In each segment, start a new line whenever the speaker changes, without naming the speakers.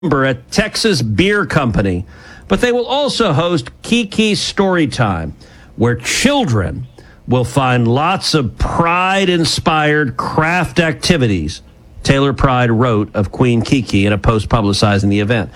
at Texas Beer Company. But they will also host Kiki Storytime, where children will find lots of pride-inspired craft activities. Taylor Pride wrote of Queen Kiki in a post publicizing the event.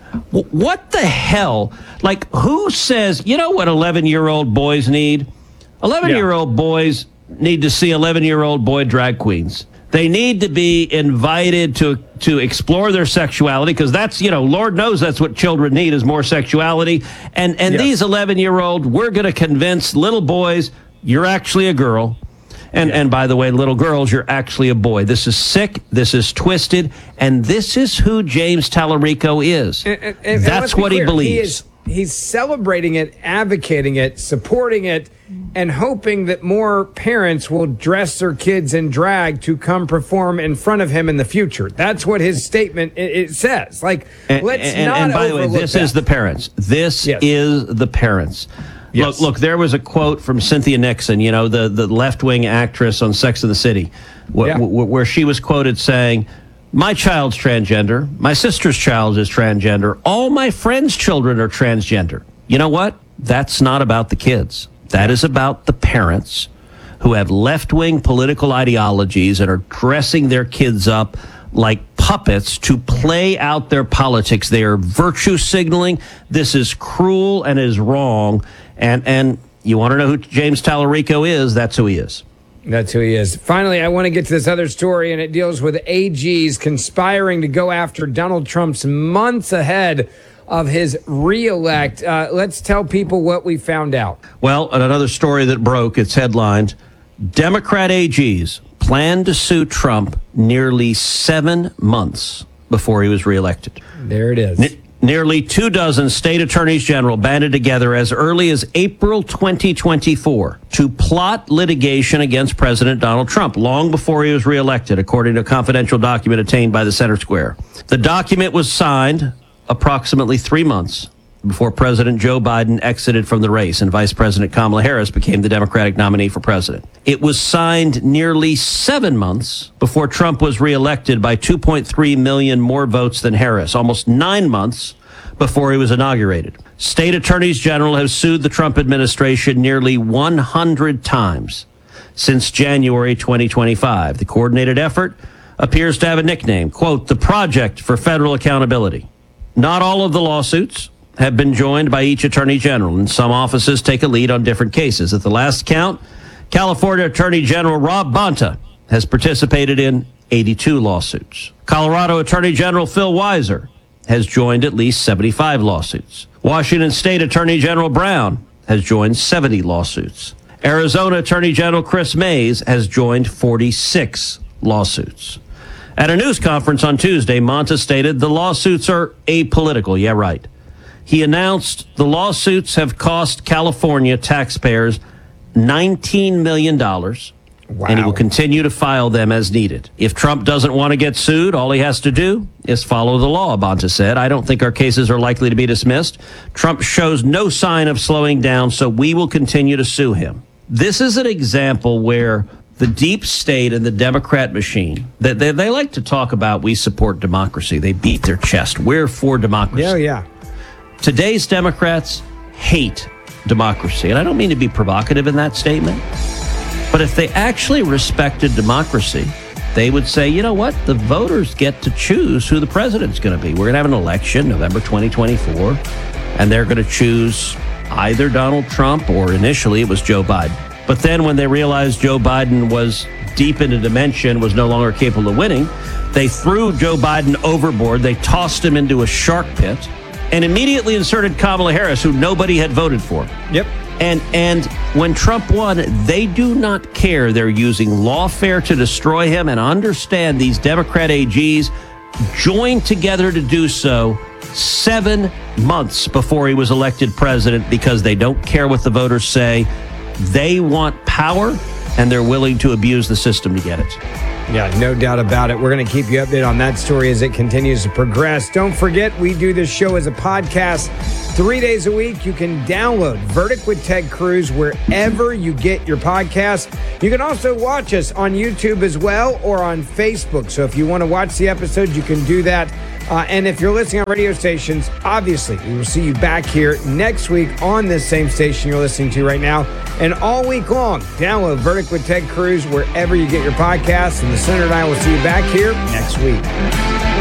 What the hell? Like, who says, you know what 11-year-old boys need? 11-year-old boys need to see 11-year-old boy drag queens. They need to be invited to explore their sexuality, because that's, Lord knows that's what children need, is more sexuality. And these 11-year-old, we're going to convince little boys, you're actually a girl. And by the way, little girls, you're actually a boy. This is sick. This is twisted. And this is who James Tallarico is.
And
that's what he believes.
He's celebrating it, advocating it, supporting it, and hoping that more parents will dress their kids in drag to come perform in front of him in the future. That's what his statement it says. Like, let's not
and by the way,
overlook
this
that.
is the parents. This is the parents.
Yes.
Look, there was a quote from Cynthia Nixon, the left-wing actress on Sex and the City, where she was quoted saying, "My child's transgender. My sister's child is transgender. All my friends' children are transgender." You know what? That's not about the kids. That is about the parents who have left-wing political ideologies and are dressing their kids up like puppets to play out their politics. They are virtue signaling. This is cruel and is wrong. And you want to know who James Tallarico is? That's who he is.
That's who he is. Finally, I want to get to this other story, and it deals with AGs conspiring to go after Donald Trump's months ahead of his reelect. Let's tell people what we found out.
Well, another story that broke, it's headlined, Democrat AGs plan to sue Trump nearly 7 months before he was reelected.
There it is.
Nearly 24 state attorneys general banded together as early as April 2024 to plot litigation against President Donald Trump long before he was reelected, according to a confidential document obtained by the Center Square. The document was signed approximately 3 months before President Joe Biden exited from the race and Vice President Kamala Harris became the Democratic nominee for president. It was signed nearly 7 months before Trump was reelected by 2.3 million more votes than Harris, almost 9 months before he was inaugurated. State attorneys general have sued the Trump administration nearly 100 times since January 2025. The coordinated effort appears to have a nickname, quote, the Project for Federal Accountability. Not all of the lawsuits have been joined by each attorney general, and some offices take a lead on different cases. At the last count, California Attorney General Rob Bonta has participated in 82 lawsuits. Colorado Attorney General Phil Weiser has joined at least 75 lawsuits. Washington State Attorney General Brown has joined 70 lawsuits. Arizona Attorney General Chris Mays has joined 46 lawsuits. At a news conference on Tuesday, Bonta stated the lawsuits are apolitical. Yeah, right. He announced the lawsuits have cost California taxpayers $19 million, and he will continue to file them as needed. If Trump doesn't want to get sued, all he has to do is follow the law, Bonta said. I don't think our cases are likely to be dismissed. Trump shows no sign of slowing down, so we will continue to sue him. This is an example where the deep state and the Democrat machine, they like to talk about we support democracy. They beat their chest. We're for democracy.
Yeah.
Today's Democrats hate democracy. And I don't mean to be provocative in that statement, but if they actually respected democracy, they would say, you know what? The voters get to choose who the president's going to be. We're going to have an election, November 2024, and they're going to choose either Donald Trump or initially it was Joe Biden. But then when they realized Joe Biden was deep into dementia, was no longer capable of winning, they threw Joe Biden overboard. They tossed him into a shark pit and immediately inserted Kamala Harris, who nobody had voted for.
Yep.
And when Trump won, they do not care. They're using lawfare to destroy him, and understand these Democrat AGs joined together to do so 7 months before he was elected president because they don't care what the voters say. They want power, and they're willing to abuse the system to get it.
Yeah, no doubt about it. We're going to keep you updated on that story as it continues to progress. Don't forget, we do this show as a podcast 3 days a week. You can download Verdict with Ted Cruz wherever you get your podcasts. You can also watch us on YouTube as well or on Facebook. So if you want to watch the episodes, you can do that And if you're listening on radio stations, obviously, we will see you back here next week on this same station you're listening to right now. And all week long, download Verdict with Ted Cruz wherever you get your podcasts. And the Senator and I will see you back here next week.